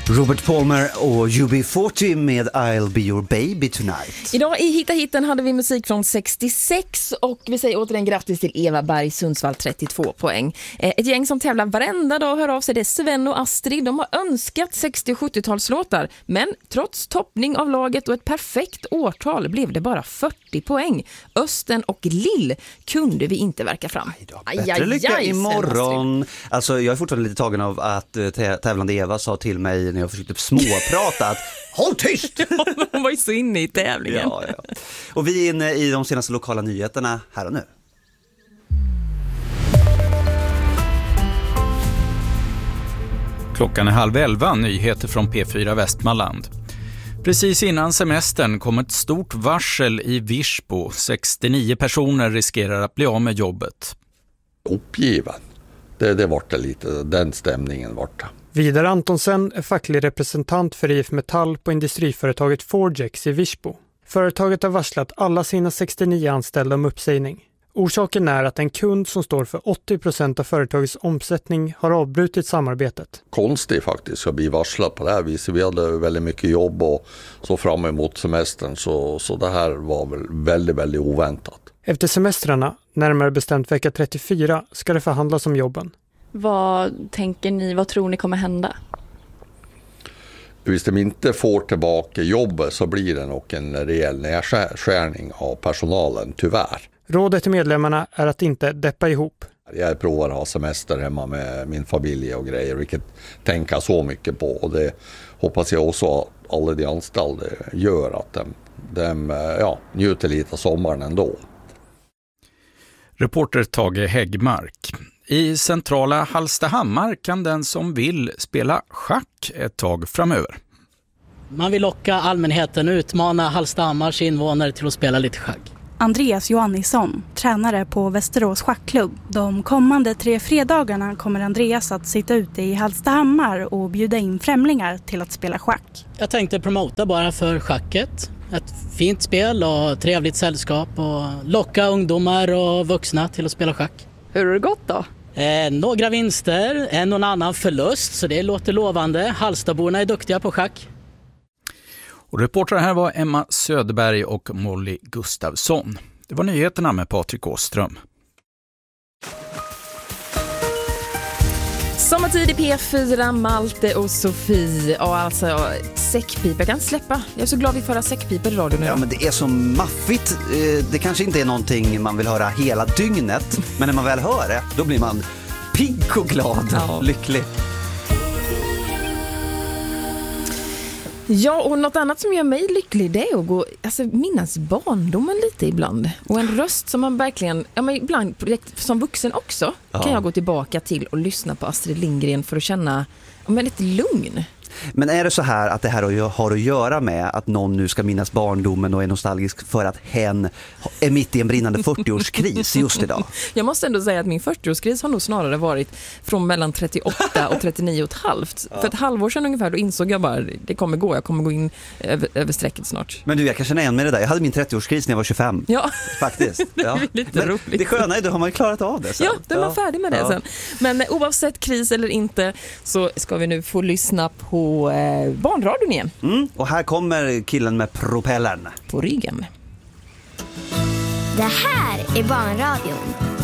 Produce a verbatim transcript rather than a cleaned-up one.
Robert Palmer och U B fyrtio med I'll be your baby tonight. Idag i Hitta Hitten hade vi musik från sextiosex och vi säger återigen grattis till Eva Berg Sundsvall, trettiotvå poäng. Ett gäng som tävlar varenda dag hör av sig, det är Sven och Astrid. De har önskat sextio- och sjuttiotalslåtar, men trots toppning av laget och ett perfekt årtal blev det bara fyrtio poäng. Östen och Lill kunde vi inte verka fram. Aj då, bättre aj, aj, lycka aj, imorgon. Alltså, jag är fortfarande lite tagen av att tä- tävlande Eva sa till mig när jag försökte småprata att håll tyst! Hon var ju så inne i tävlingen. Ja, ja. Och vi är inne i de senaste lokala nyheterna här och nu. Klockan är halv elva, nyheter från P fyra Västmanland. Precis innan semestern kom ett stort varsel i Virsbo. sextionio personer riskerar att bli av med jobbet. Uppgiven. Det, det var det lite, den stämningen var det. Vidar Antonsen är facklig representant för I F Metall på industriföretaget Forgex i Virsbo. Företaget har varslat alla sina sextionio anställda om uppsägning. Orsaken är att en kund som står för åttio procent av företagets omsättning har avbrutit samarbetet. Konstigt faktiskt att bli varslad på det här viset. Vi hade väldigt mycket jobb och så fram emot semestern, så, så det här var väl väldigt, väldigt oväntat. Efter semestrarna, närmare bestämt vecka trettiofyra, ska det förhandlas om jobben. Vad tänker ni, vad tror ni kommer hända? Hvis de inte får tillbaka jobbet så blir det nog en rejäl nedskärning av personalen, tyvärr. Rådet till medlemmarna är att inte deppa ihop. Jag provar att ha semester hemma med min familj och grejer, vilket tänker så mycket på. Och det hoppas jag också att alla de anställda gör, att de, de ja, njuter lite av sommaren ändå. Reporter Tage Häggmark. I centrala Hallstahammar kan den som vill spela schack ett tag framöver. Man vill locka allmänheten och utmana Hallstahammars invånare till att spela lite schack. Andreas Johannisson, tränare på Västerås schackklubb. De kommande tre fredagarna kommer Andreas att sitta ute i Hallstahammar och bjuda in främlingar till att spela schack. Jag tänkte promota bara för schacket. Ett fint spel och trevligt sällskap och locka ungdomar och vuxna till att spela schack. Hur har det gått då? Eh, några vinster, en och annan förlust, så det låter lovande. Hallstaborna är duktiga på schack. Och reportrar här var Emma Söderberg och Molly Gustafsson. Det var nyheterna med Patrik Åström. Sommartid i P fyra, Malte och Sofie. Ja, alltså, säckpipa kan släppa. Jag är så glad vi får höra säckpipa i radion nu. Ja, men det är så maffigt. Det kanske inte är någonting man vill höra hela dygnet, men när man väl hör det, då blir man pigg och glad, ja. Lycklig. Ja, och något annat som gör mig lycklig, det är att gå, alltså, minnas barndomen lite ibland. Och en röst som man verkligen, ja, men ibland som vuxen också, ja. Kan jag gå tillbaka till och lyssna på Astrid Lindgren för att känna, ja, men lite lugn. Men är det så här att det här har att göra med att någon nu ska minnas barndomen och är nostalgisk för att hen är mitt i en brinnande fyrtioårskris just idag? Jag måste ändå säga att min fyrtioårskris har nog snarare varit från mellan trettioåtta och trettionio och ett halvt. Ja. För ett halvår sedan ungefär då insåg jag bara det kommer gå, jag kommer gå in över, över strecket snart. Men du, jag kan känna igen med det där. Jag hade min trettioårskris när jag var tjugofem. Ja. Faktiskt. Det är ja. lite roligt. Det sköna är att då har man klarat av det sen. Ja, då är man ja. färdig med det ja. sen. Men oavsett kris eller inte så ska vi nu få lyssna på på eh, barnradion igen. Mm, och här kommer killen med propellern på ryggen. Det här är barnradion.